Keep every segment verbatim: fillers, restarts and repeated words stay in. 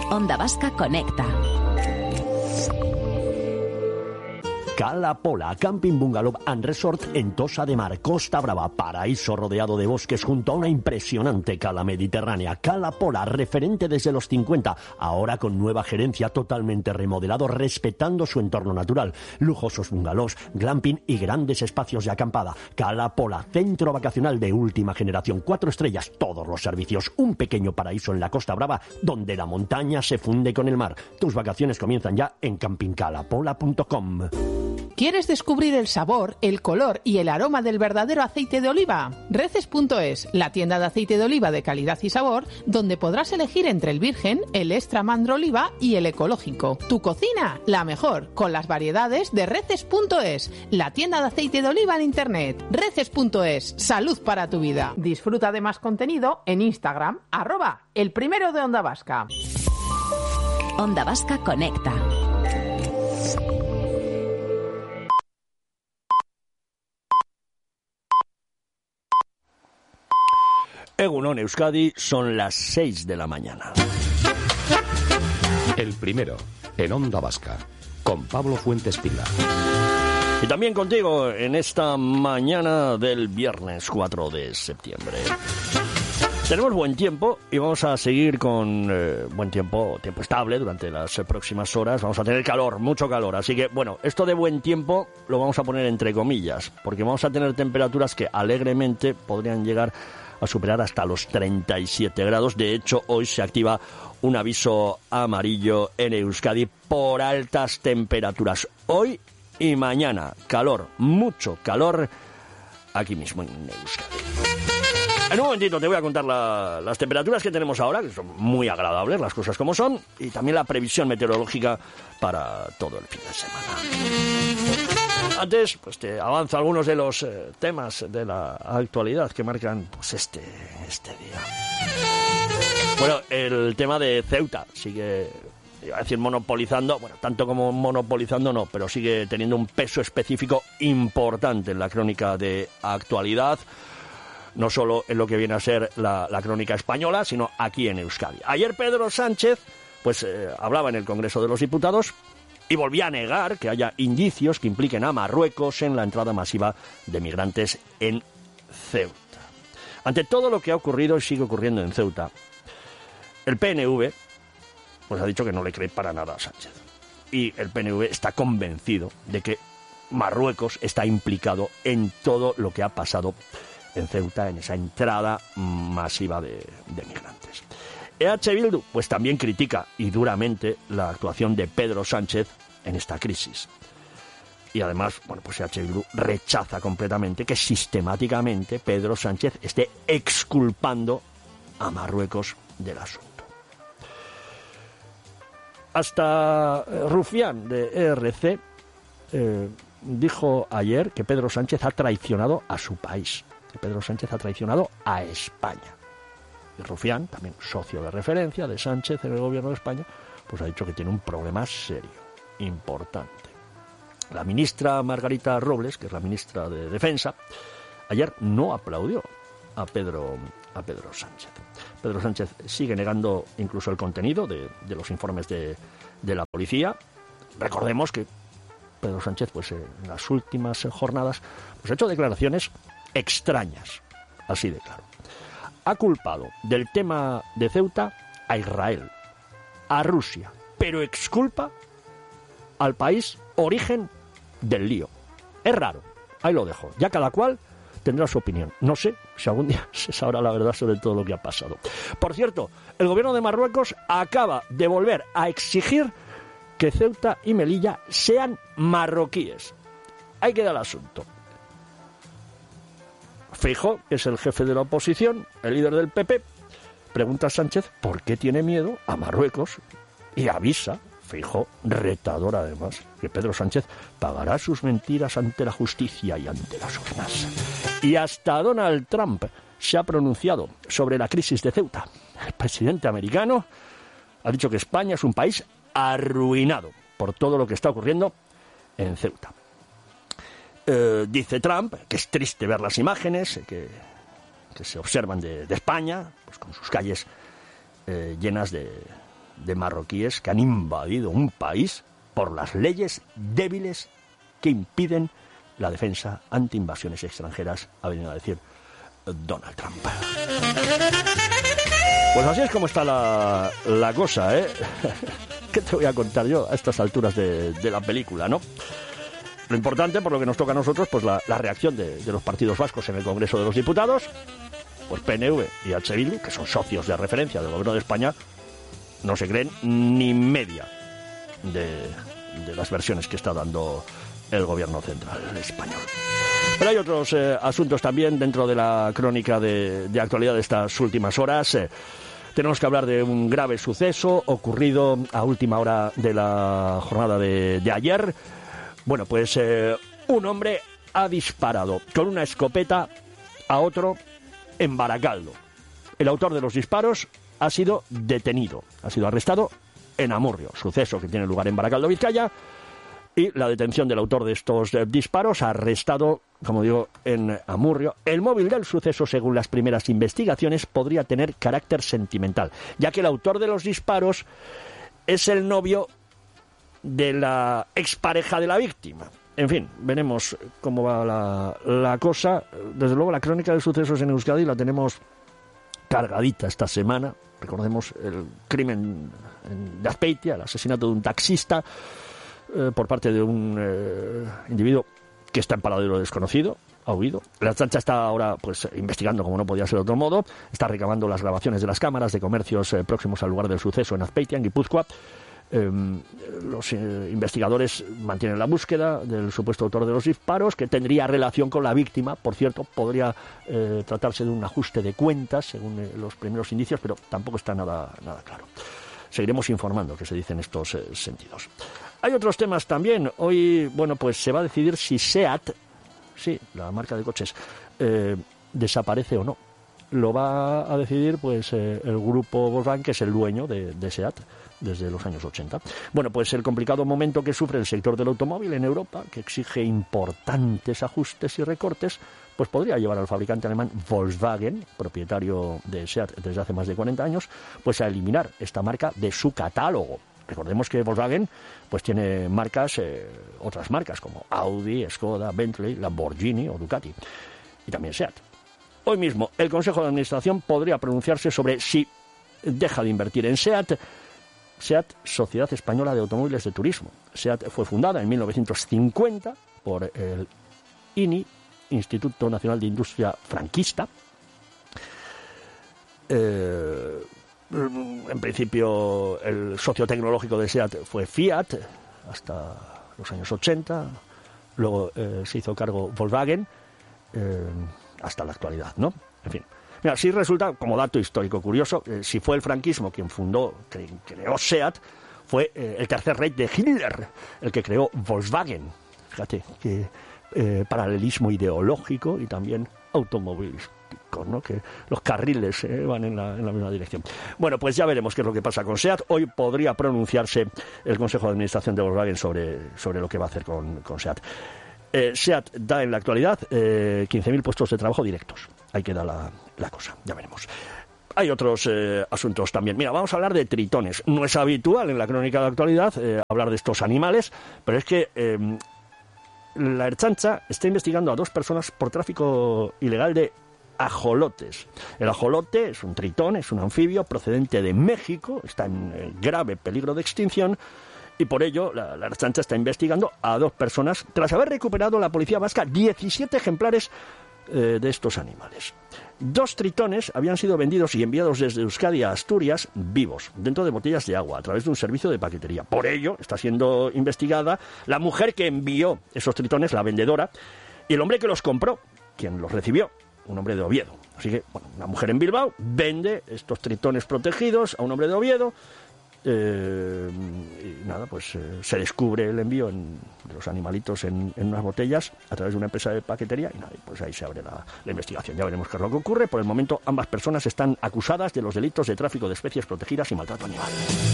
Onda Vasca Conecta. Cala Pola, Camping Bungalow and Resort en Tossa de Mar, Costa Brava, paraíso rodeado de bosques junto a una impresionante cala mediterránea. Cala Pola, referente desde los cincuenta, ahora con nueva gerencia, totalmente remodelado, respetando su entorno natural. Lujosos bungalows, glamping y grandes espacios de acampada. Cala Pola, centro vacacional de última generación, cuatro estrellas, todos los servicios, un pequeño paraíso en la Costa Brava, donde la montaña se funde con el mar. Tus vacaciones comienzan ya en camping cala pola punto com. ¿Quieres descubrir el sabor, el color y el aroma del verdadero aceite de oliva? Reces punto es, la tienda de aceite de oliva de calidad y sabor, donde podrás elegir entre el virgen, el extra mandro oliva y el ecológico. Tu cocina, la mejor, con las variedades de Reces punto es, la tienda de aceite de oliva en internet. Reces punto es, salud para tu vida. Disfruta de más contenido en Instagram, arroba el primero de Onda Vasca. Onda Vasca Conecta. Egunon Euskadi, son las seis de la mañana. El primero, en Onda Vasca, con Pablo Fuentes Pila. Y también contigo en esta mañana del viernes cuatro de septiembre. Tenemos buen tiempo y vamos a seguir con eh, buen tiempo, tiempo estable durante las eh, próximas horas. Vamos a tener calor, mucho calor. Así que, bueno, esto de buen tiempo lo vamos a poner entre comillas, porque vamos a tener temperaturas que alegremente podrían llegar a superar hasta los treinta y siete grados. De hecho, hoy se activa un aviso amarillo en Euskadi por altas temperaturas. Hoy y mañana, calor, mucho calor aquí mismo en Euskadi. En un momentito te voy a contar la, las temperaturas que tenemos ahora, que son muy agradables, las cosas como son, y también la previsión meteorológica para todo el fin de semana. Antes, pues te avanzo algunos de los eh, temas de la actualidad que marcan pues este, este día. Bueno, el tema de Ceuta sigue, iba a decir monopolizando, bueno, tanto como monopolizando no, pero sigue teniendo un peso específico importante en la crónica de actualidad, no solo en lo que viene a ser la, la crónica española, sino aquí en Euskadi. Ayer Pedro Sánchez pues eh, hablaba en el Congreso de los Diputados y volvía a negar que haya indicios que impliquen a Marruecos en la entrada masiva de migrantes en Ceuta. Ante todo lo que ha ocurrido y sigue ocurriendo en Ceuta, el P N V pues ha dicho que no le cree para nada a Sánchez. Y el P N V está convencido de que Marruecos está implicado en todo lo que ha pasado en Ceuta, en esa entrada masiva de, de migrantes. E H Bildu pues también critica y duramente la actuación de Pedro Sánchez en esta crisis. Y además, bueno, pues E H Bildu rechaza completamente que sistemáticamente Pedro Sánchez esté exculpando a Marruecos del asunto. Hasta Rufián de E R C eh, dijo ayer que Pedro Sánchez ha traicionado a su país, que Pedro Sánchez ha traicionado a España. Y Rufián, también socio de referencia de Sánchez en el gobierno de España, pues ha dicho que tiene un problema serio, importante. La ministra Margarita Robles, que es la ministra de Defensa, ayer no aplaudió a Pedro, a Pedro Sánchez. Pedro Sánchez sigue negando incluso el contenido de, de los informes de, de la policía. Recordemos que Pedro Sánchez, pues en las últimas jornadas, pues ha hecho declaraciones extrañas, así de claro. Ha culpado del tema de Ceuta a Israel, a Rusia, pero exculpa al país origen del lío. Es raro, ahí lo dejo. Ya cada cual tendrá su opinión. No sé si algún día se sabrá la verdad sobre todo lo que ha pasado. Por cierto, el gobierno de Marruecos acaba de volver a exigir que Ceuta y Melilla sean marroquíes. Ahí queda el asunto. Feijóo, que es el jefe de la oposición, el líder del P P, pregunta a Sánchez por qué tiene miedo a Marruecos y avisa, Feijóo, retador además, que Pedro Sánchez pagará sus mentiras ante la justicia y ante las urnas. Y hasta Donald Trump se ha pronunciado sobre la crisis de Ceuta. El presidente americano ha dicho que España es un país arruinado por todo lo que está ocurriendo en Ceuta. Eh, dice Trump que es triste ver las imágenes que, que se observan de, de España, pues con sus calles eh, llenas de, de marroquíes que han invadido un país por las leyes débiles que impiden la defensa ante invasiones extranjeras, ha venido a decir Donald Trump. Pues así es como está la, la cosa, ¿eh? ¿Qué te voy a contar yo a estas alturas de, de la película, no? Lo importante, por lo que nos toca a nosotros, pues la, la reacción de, de los partidos vascos en el Congreso de los Diputados. Pues P N V y H Bildu, que son socios de referencia del Gobierno de España, no se creen ni media de, de las versiones que está dando el Gobierno central español. Pero hay otros eh, asuntos también dentro de la crónica de, de actualidad de estas últimas horas. Eh, tenemos que hablar de un grave suceso ocurrido a última hora de la jornada de, de ayer. Bueno, pues eh, un hombre ha disparado con una escopeta a otro en Baracaldo. El autor de los disparos ha sido detenido, ha sido arrestado en Amurrio, suceso que tiene lugar en Baracaldo, Vizcaya, y la detención del autor de estos eh, disparos ha arrestado, como digo, en Amurrio. El móvil del suceso, según las primeras investigaciones, podría tener carácter sentimental, ya que el autor de los disparos es el novio de la expareja de la víctima. En fin, veremos cómo va la, la cosa. Desde luego, la crónica de sucesos en Euskadi la tenemos cargadita esta semana. Recordemos el crimen de Azpeitia, el asesinato de un taxista eh, por parte de un eh, individuo que está en paradero desconocido, ha huido. La Ertzaintza está ahora pues investigando, como no podía ser de otro modo, está recabando las grabaciones de las cámaras de comercios eh, próximos al lugar del suceso en Azpeitia, en Guipúzcoa. Eh, los eh, investigadores mantienen la búsqueda del supuesto autor de los disparos, que tendría relación con la víctima. Por cierto, podría eh, tratarse de un ajuste de cuentas, según eh, los primeros indicios, pero tampoco está nada, nada claro. Seguiremos informando qué se dice en estos eh, sentidos. Hay otros temas también. Hoy, bueno, pues se va a decidir si SEAT, sí, la marca de coches, eh, desaparece o no. Lo va a decidir pues eh, el grupo Volkswagen, que es el dueño de, de SEAT desde los años ochenta. Bueno, pues el complicado momento que sufre el sector del automóvil en Europa, que exige importantes ajustes y recortes, pues podría llevar al fabricante alemán Volkswagen, propietario de SEAT desde hace más de cuarenta años, pues a eliminar esta marca de su catálogo. Recordemos que Volkswagen pues tiene marcas, eh, otras marcas como Audi, Skoda, Bentley, Lamborghini o Ducati, y también SEAT. Hoy mismo el Consejo de Administración podría pronunciarse sobre si deja de invertir en SEAT. SEAT, Sociedad Española de Automóviles de Turismo. SEAT fue fundada en mil novecientos cincuenta por el I N I, Instituto Nacional de Industria Franquista. Eh, en principio, el socio tecnológico de SEAT fue Fiat hasta los años ochenta. Luego eh, se hizo cargo Volkswagen eh, hasta la actualidad, ¿no? En fin. Mira, sí resulta, como dato histórico curioso, eh, si fue el franquismo quien fundó, cre, creó SEAT, fue eh, el tercer rey de Hitler el que creó Volkswagen. Fíjate, qué eh, paralelismo ideológico y también automovilístico, ¿no? Que los carriles eh, van en la, en la misma dirección. Bueno, pues ya veremos qué es lo que pasa con SEAT. Hoy podría pronunciarse el Consejo de Administración de Volkswagen sobre, sobre lo que va a hacer con, con SEAT. Eh, SEAT da en la actualidad eh, quince mil puestos de trabajo directos. Ahí queda la, la cosa, ya veremos. Hay otros eh, asuntos también. Mira, vamos a hablar de tritones. No es habitual en la crónica de actualidad eh, hablar de estos animales, pero es que eh, la Ertzaintza está investigando a dos personas por tráfico ilegal de ajolotes. El ajolote es un tritón, es un anfibio procedente de México, está en eh, grave peligro de extinción. Y por ello, la, la Ertzaintza está investigando a dos personas tras haber recuperado la policía vasca diecisiete ejemplares eh, de estos animales. Dos tritones habían sido vendidos y enviados desde Euskadi a Asturias vivos, dentro de botellas de agua, a través de un servicio de paquetería. Por ello, está siendo investigada la mujer que envió esos tritones, la vendedora, y el hombre que los compró, quien los recibió, un hombre de Oviedo. Así que, bueno, una mujer en Bilbao vende estos tritones protegidos a un hombre de Oviedo. Eh, y nada, pues eh, se descubre el envío en, de los animalitos en, en unas botellas a través de una empresa de paquetería y nada, pues ahí se abre la, la investigación. Ya veremos qué es lo que ocurre. Por el momento, ambas personas están acusadas de los delitos de tráfico de especies protegidas y maltrato animal.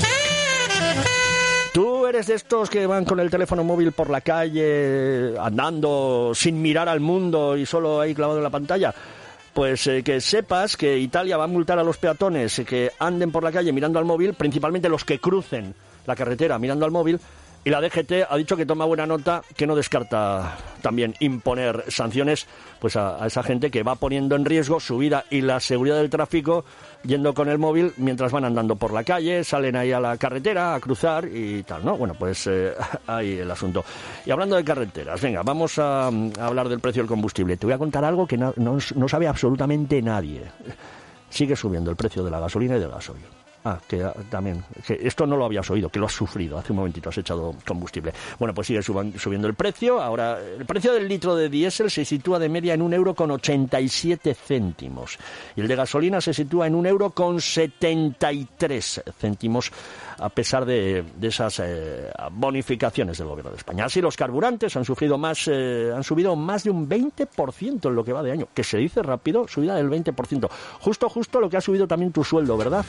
¿Tú eres de estos que van con el teléfono móvil por la calle, andando sin mirar al mundo y solo ahí clavado en la pantalla? Pues eh, que sepas que Italia va a multar a los peatones que anden por la calle mirando al móvil, principalmente los que crucen la carretera mirando al móvil, y la D G T ha dicho que toma buena nota, que no descarta también imponer sanciones pues a, a esa gente que va poniendo en riesgo su vida y la seguridad del tráfico yendo con el móvil mientras van andando por la calle, salen ahí a la carretera a cruzar y tal, ¿no? Bueno, pues eh, ahí el asunto. Y hablando de carreteras, venga, vamos a, a hablar del precio del combustible. Te voy a contar algo que no, no, no sabe absolutamente nadie. Sigue subiendo el precio de la gasolina y del gasoil. Ah, que también, que esto no lo habías oído, que lo has sufrido, hace un momentito has echado combustible. Bueno, pues sigue suban, subiendo el precio. Ahora, el precio del litro de diésel se sitúa de media en un euro con ochenta y siete céntimos. Y el de gasolina se sitúa en un euro con setenta y tres céntimos, a pesar de, de esas eh, bonificaciones del gobierno de España. Así los carburantes han sufrido más, eh, han subido más de un veinte por ciento en lo que va de año, que se dice rápido, subida del veinte por ciento. Justo, justo lo que ha subido también tu sueldo, ¿verdad?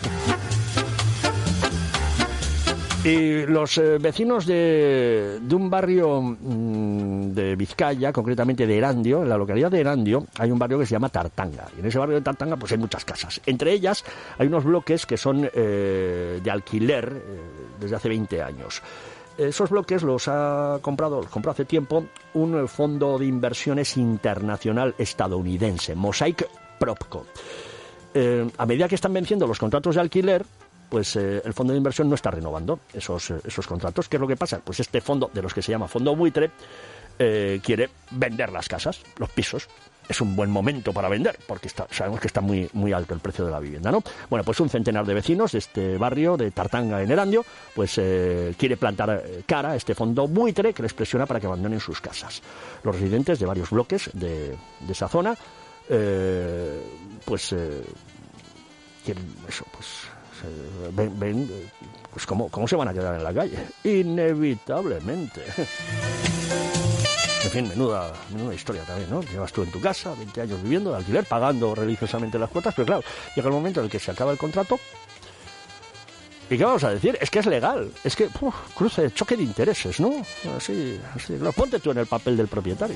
Y los eh, vecinos de, de un barrio mmm, de Vizcaya, concretamente de Erandio, en la localidad de Erandio, hay un barrio que se llama Tartanga. Y en ese barrio de Tartanga pues hay muchas casas. Entre ellas hay unos bloques que son eh, de alquiler eh, desde hace veinte años. Esos bloques los ha comprado, los compró hace tiempo un fondo de inversiones internacional estadounidense, Mosaic Propco. Eh, a medida que están venciendo los contratos de alquiler, pues eh, el fondo de inversión no está renovando esos, esos contratos. ¿Qué es lo que pasa? Pues este fondo, de los que se llama fondo buitre, eh, quiere vender las casas, los pisos. Es un buen momento para vender, porque está, sabemos que está muy, muy alto el precio de la vivienda, ¿no? Bueno, pues un centenar de vecinos de este barrio, de Tartanga en Erandio, pues eh, quiere plantar cara a este fondo buitre que les presiona para que abandonen sus casas. Los residentes de varios bloques de, de esa zona, eh, pues eh, quieren eso, pues... Ven, ven pues ¿cómo, cómo se van a quedar en la calle? Inevitablemente. En fin, menuda, menuda historia también, ¿no? Llevas tú en tu casa, veinte años viviendo de alquiler, pagando religiosamente las cuotas, pero claro, llega el momento en el que se acaba el contrato. ¿Y qué vamos a decir? Es que es legal. Es que, uf, cruce, choque de intereses, ¿no? Así, así. Lo ponte tú en el papel del propietario.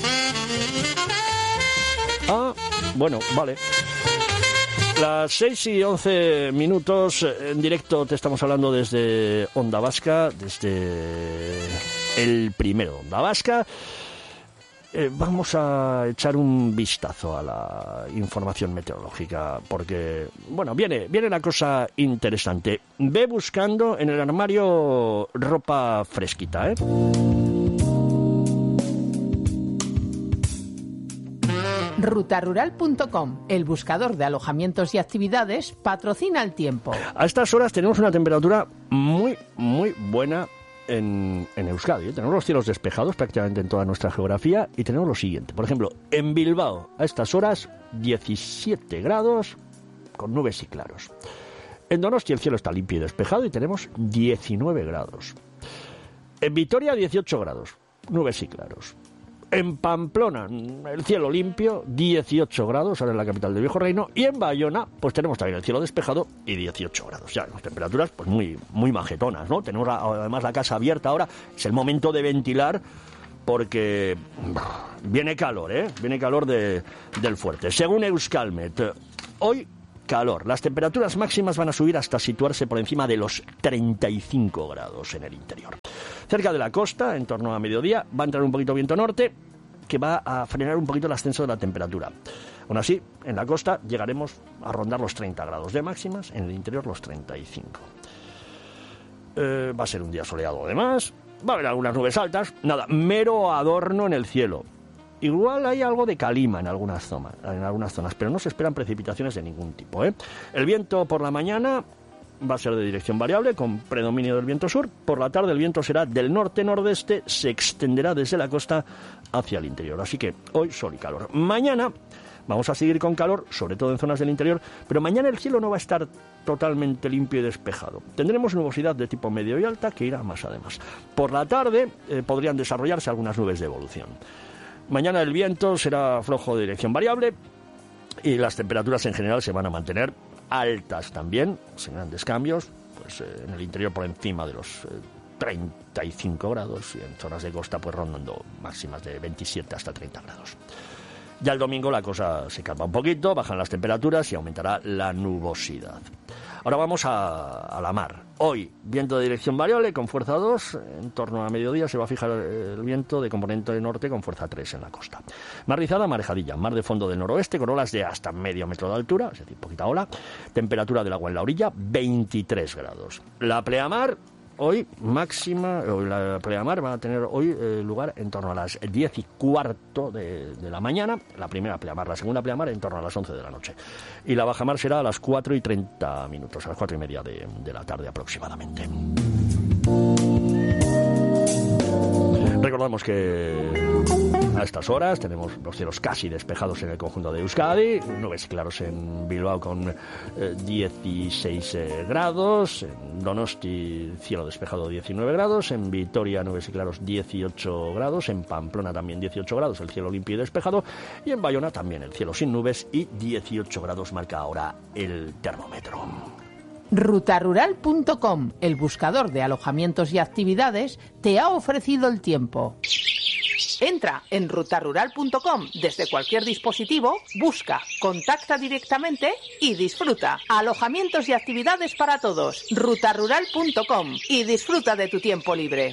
Ah, bueno, vale. Las seis y once minutos, en directo te estamos hablando desde Onda Vasca, desde el primero Onda Vasca. Eh, vamos a echar un vistazo a la información meteorológica, porque, bueno, viene, viene una cosa interesante. Ve buscando en el armario ropa fresquita, ¿eh? ruta rural punto com, el buscador de alojamientos y actividades, patrocina el tiempo. A estas horas tenemos una temperatura muy, muy buena en, en Euskadi, ¿eh? Tenemos los cielos despejados prácticamente en toda nuestra geografía y tenemos lo siguiente. Por ejemplo, en Bilbao, a estas horas, diecisiete grados con nubes y claros. En Donostia el cielo está limpio y despejado y tenemos diecinueve grados. En Vitoria, dieciocho grados, nubes y claros. En Pamplona, el cielo limpio, dieciocho grados, ahora en la capital del Viejo Reino. Y en Bayona, pues tenemos también el cielo despejado y dieciocho grados. Ya, las temperaturas, pues muy, muy majetonas, ¿no? Tenemos además la casa abierta ahora. Es el momento de ventilar porque viene calor, ¿eh? Viene calor de, del fuerte. Según Euskalmet, hoy calor. Las temperaturas máximas van a subir hasta situarse por encima de los treinta y cinco grados en el interior. Cerca de la costa, en torno a mediodía, va a entrar un poquito viento norte, que va a frenar un poquito el ascenso de la temperatura. Aún así, en la costa llegaremos a rondar los treinta grados de máximas, en el interior los treinta y cinco. Eh, va a ser un día soleado además, va a haber algunas nubes altas, nada, mero adorno en el cielo. Igual hay algo de calima en algunas zonas, en algunas zonas, pero no se esperan precipitaciones de ningún tipo, ¿eh? El viento por la mañana va a ser de dirección variable, con predominio del viento sur. Por la tarde el viento será del norte-nordeste, se extenderá desde la costa hacia el interior. Así que hoy sol y calor. Mañana vamos a seguir con calor, sobre todo en zonas del interior, pero mañana el cielo no va a estar totalmente limpio y despejado. Tendremos nubosidad de tipo medio y alta que irá más además. Por la tarde eh, podrían desarrollarse algunas nubes de evolución. Mañana el viento será flojo de dirección variable y las temperaturas en general se van a mantener altas también, sin grandes cambios, pues eh, en el interior por encima de los eh, treinta y cinco grados y en zonas de costa pues rondando máximas de veintisiete hasta treinta grados. Ya el domingo la cosa se calma un poquito, bajan las temperaturas y aumentará la nubosidad. Ahora vamos a, a la mar. Hoy, viento de dirección variable con fuerza dos, en torno a mediodía se va a fijar el viento de componente norte con fuerza tres en la costa. Mar rizada, marejadilla, mar de fondo del noroeste con olas de hasta medio metro de altura, es decir, poquita ola. Temperatura del agua en la orilla, veintitrés grados. La pleamar, hoy máxima, hoy la pleamar va a tener hoy eh, lugar en torno a las diez y cuarto de, de la mañana, la primera pleamar, la segunda pleamar en torno a las once de la noche. Y la bajamar será a las cuatro y treinta minutos, a las cuatro y media de, de la tarde aproximadamente. Recordamos que a estas horas tenemos los cielos casi despejados en el conjunto de Euskadi, nubes claros en Bilbao con eh, dieciséis eh, grados, en Donosti cielo despejado diecinueve grados, en Vitoria nubes y claros dieciocho grados, en Pamplona también dieciocho grados, el cielo limpio y despejado, y en Bayona también el cielo sin nubes y dieciocho grados marca ahora el termómetro. Rutarural punto com, el buscador de alojamientos y actividades, te ha ofrecido el tiempo. Entra en rutarural punto com desde cualquier dispositivo, busca, contacta directamente y disfruta. Alojamientos y actividades para todos. Rutarural punto com y disfruta de tu tiempo libre.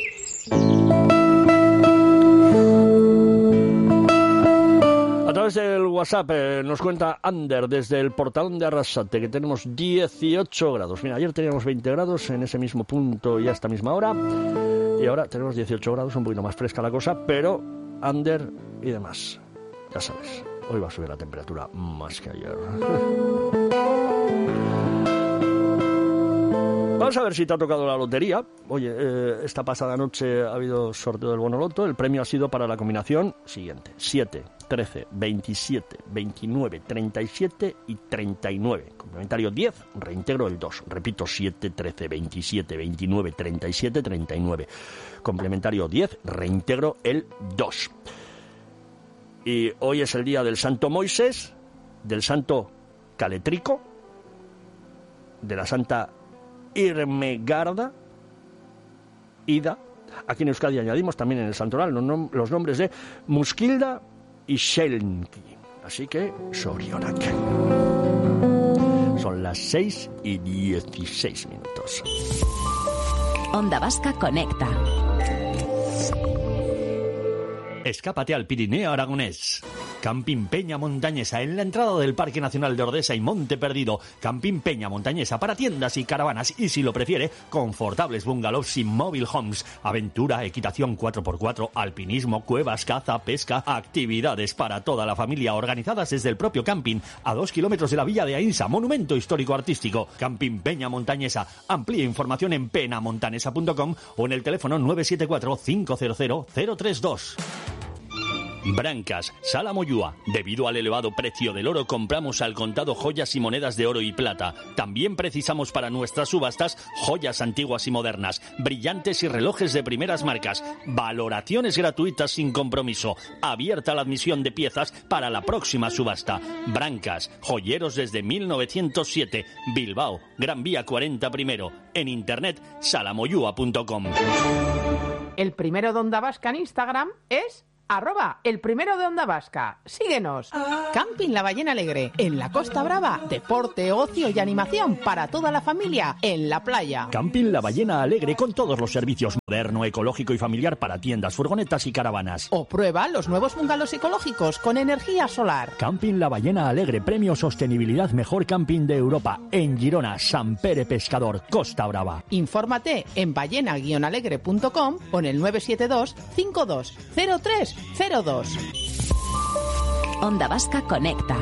A través del WhatsApp eh, nos cuenta Ander desde el Portalón de Arrasate que tenemos dieciocho grados. Mira, ayer teníamos veinte grados en ese mismo punto y a esta misma hora. Y ahora tenemos dieciocho grados, un poquito más fresca la cosa, pero Ander y demás. Ya sabes, hoy va a subir la temperatura más que ayer. Vamos a ver si te ha tocado la lotería. Oye, eh, esta pasada noche ha habido sorteo del bono loto. El premio ha sido para la combinación siguiente: siete, trece, veintisiete, veintinueve, treinta y siete y treinta y nueve. Complementario diez, reintegro el dos. Repito, siete, trece, veintisiete, veintinueve, treinta y siete, treinta y nueve. Complementario diez, reintegro el dos. Y hoy es el día del Santo Moisés, del Santo Caletrico, de la Santa Irmegarda, Ida. Aquí en Euskadi añadimos también en el santoral los, nom- los nombres de Muskilda y Shelnki. Así que, Sorionak. Son las seis y dieciséis minutos. Onda Vasca Conecta. Escápate al Pirineo aragonés. Camping Peña Montañesa, en la entrada del Parque Nacional de Ordesa y Monte Perdido. Camping Peña Montañesa para tiendas y caravanas y, si lo prefiere, confortables bungalows y mobile homes. Aventura, equitación cuatro por cuatro, alpinismo, cuevas, caza, pesca, actividades para toda la familia organizadas desde el propio camping, a dos kilómetros de la Villa de Ainsa, monumento histórico artístico. Camping Peña Montañesa. Amplía información en penamontanesa punto com o en el teléfono nueve siete cuatro, cinco cero cero, cero tres dos. Brancas, Sala Moyúa. Debido al elevado precio del oro, compramos al contado joyas y monedas de oro y plata. También precisamos para nuestras subastas joyas antiguas y modernas, brillantes y relojes de primeras marcas. Valoraciones gratuitas sin compromiso. Abierta la admisión de piezas para la próxima subasta. Brancas, joyeros desde mil novecientos siete. Bilbao, Gran Vía cuarenta primero. En internet, salamoyúa punto com. El primero de Onda Vasca en Instagram es arroba el primero de Onda Vasca. Síguenos. Camping La Ballena Alegre, en la Costa Brava. Deporte, ocio y animación para toda la familia en la playa. Camping La Ballena Alegre con todos los servicios moderno, ecológico y familiar para tiendas, furgonetas y caravanas. O prueba los nuevos bungalows ecológicos con energía solar. Camping La Ballena Alegre, premio Sostenibilidad Mejor Camping de Europa, en Girona, Sant Pere Pescador, Costa Brava. Infórmate en ballena guion alegre punto com o en el nueve siete dos, cinco dos cero tres cero dos. Onda Vasca Conecta.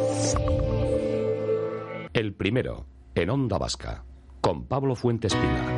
El primero, en Onda Vasca, con Pablo Fuentes Pila.